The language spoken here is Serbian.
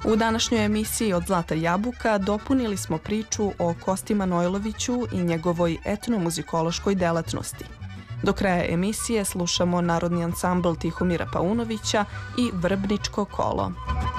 U današnjoj emisiji Od Zlata jabuka dopunili smo priču o Kosti Manojloviću i njegovoj etnomuzikološkoj delatnosti. Do kraja emisije slušamo Narodni ansambl Tihomira Paunovića i Vrbničko kolo.